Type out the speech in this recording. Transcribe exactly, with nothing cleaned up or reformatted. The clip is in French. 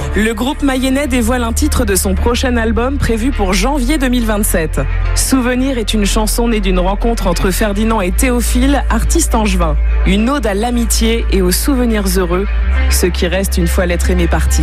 Le groupe mayennais dévoile un titre de son prochain album prévu pour janvier deux mille vingt-sept. Souvenir est une chanson née d'une rencontre entre Ferdinand et Théophile, artiste angevin. Une ode à l'amitié et aux souvenirs heureux, ce qui reste une fois l'être aimé parti.